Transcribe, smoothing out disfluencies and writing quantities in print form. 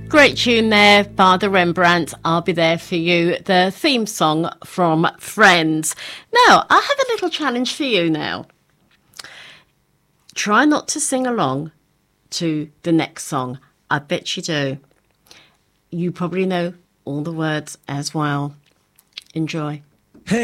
Great tune there, Father Rembrandt. I'll Be There For You, the theme song from Friends. Now, I have a little challenge for you now. Try not to sing along to the next song. I bet you do. You probably know all the words as well. Enjoy.